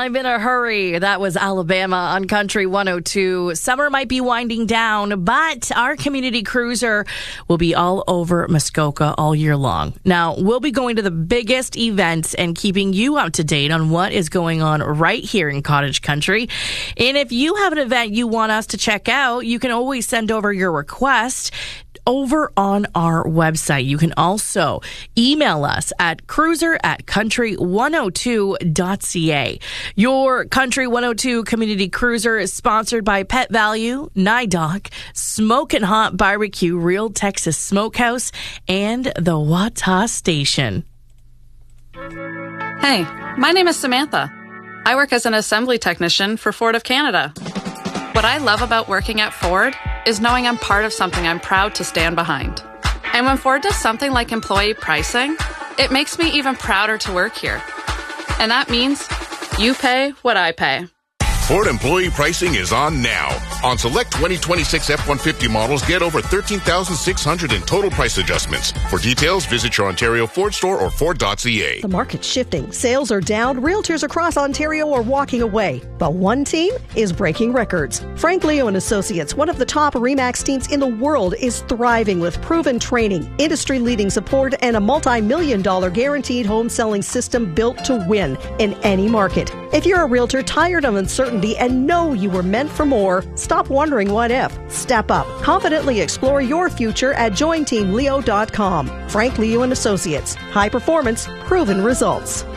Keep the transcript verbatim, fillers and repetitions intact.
I'm in a hurry. That was Alabama on Country one oh two. Summer might be winding down, but our community cruiser will be all over Muskoka all year long. Now, we'll be going to the biggest events and keeping you up to date on what is going on right here in Cottage Country. And if you have an event you want us to check out, you can always send over your request over on our website. You can also email us at cruiser at country one oh two dot c a. Your Country one oh two Community Cruiser is sponsored by Pet Value, NIDOC, Smokin' Hot Barbecue, Real Texas Smokehouse, and the Wata Station. Hey, my name is Samantha. I work as an assembly technician for Ford of Canada. What I love about working at Ford is knowing I'm part of something I'm proud to stand behind. And when Ford does something like employee pricing, it makes me even prouder to work here. And that means you pay what I pay. Ford employee pricing is on now. On select twenty twenty-six F one fifty models, get over thirteen thousand six hundred dollars in total price adjustments. For details, visit your Ontario Ford store or Ford dot c a. The market's shifting. Sales are down. Realtors across Ontario are walking away. But one team is breaking records. Frank Leo and Associates, one of the top RE/MAX teams in the world, is thriving with proven training, industry-leading support, and a multi-million dollar guaranteed home selling system built to win in any market. If you're a realtor tired of uncertainty and know you were meant for more, stop wondering what if. Step up. Confidently explore your future at join team leo dot com. Frank Leo and Associates. High performance, proven results.